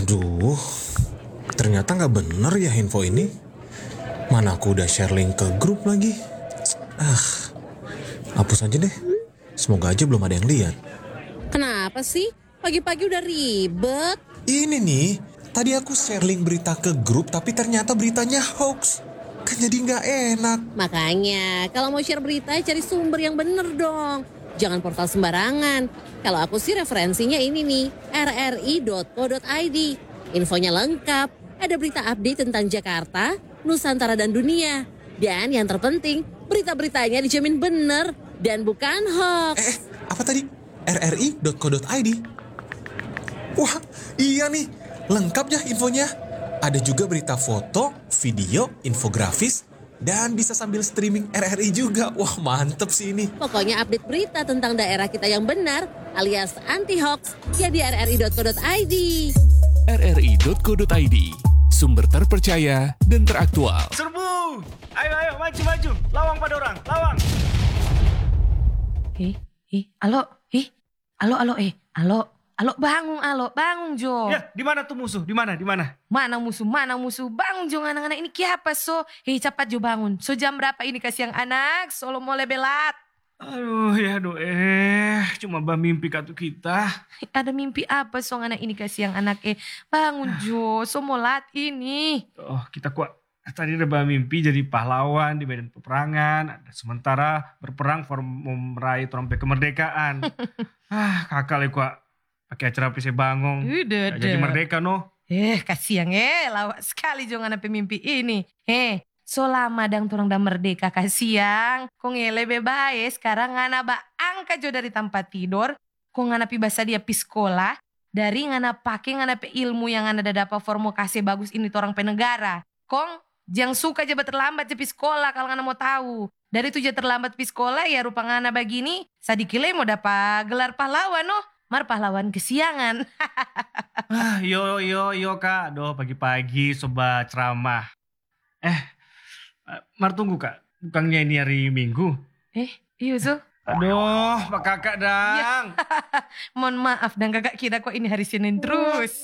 Aduh, ternyata nggak bener ya info ini. Mana aku udah share link ke grup lagi. Hapus aja deh. Semoga aja belum ada yang lihat. Kenapa sih? Pagi-pagi udah ribet. Ini nih, tadi aku share link berita ke grup tapi ternyata beritanya hoax. Kan jadi nggak enak. Makanya, kalau mau share berita cari sumber yang bener dong. Jangan portal sembarangan. Kalau aku sih referensinya ini nih, rri.co.id. Infonya lengkap, ada berita update tentang Jakarta, Nusantara dan dunia. Dan yang terpenting, berita-beritanya dijamin bener dan bukan hoax. Apa tadi? rri.co.id. Wah, iya nih. Lengkap ya infonya. Ada juga berita foto, video, infografis, dan bisa sambil streaming RRI juga. Wah, mantep sih ini. Pokoknya update berita tentang daerah kita yang benar alias anti-hoax ya di rri.co.id. rri.co.id, sumber terpercaya dan teraktual. Serbu! Ayo, maju. Lawang pada orang, lawang. Halo, bangun Jo. Ya, di mana tuh musuh? Di mana? Mana musuh, bangun Jo anak-anak ini kiapa so. Cepat Jo bangun. So jam berapa ini kasih yang anak? Solo mulai belat. Aduh, cuma mimpi katu kita. Ada mimpi apa so anak ini kasih yang anak bangun Jo, so molat ini. Oh, kita kuat. Tadi ada mimpi jadi pahlawan di medan peperangan. Sementara berperang meraih trompet kemerdekaan. Kakak kuat. Pakai acara PC bangong. Udah. Jadi merdeka no. Kasihan lawak sekali Jo anak mimpi ini. So lama dang turang dah merdeka kasihan. Kong lebih baik sekarang ngana ba angka Jo dari tempat tidur. Kong ngana pi basa dia pi sekolah. Dari ngana pakai ngana pi ilmu yang ngana dah dapat formokasi bagus ini torang penegara. Kong jangan suka aja terlambat pi sekolah kalau ngana mau tahu. Dari tujuh terlambat pi sekolah ya rupa ngana begini. Sadikile mau dapat gelar pahlawan no. Mar pahlawan kesiangan. Yo kak. Aduh pagi-pagi sobat ceramah. Mar tunggu kak. Bukannya ini hari Minggu. Iya so. Aduh pak kakak dang. Mohon maaf dan kakak kira kok ini hari Senin terus.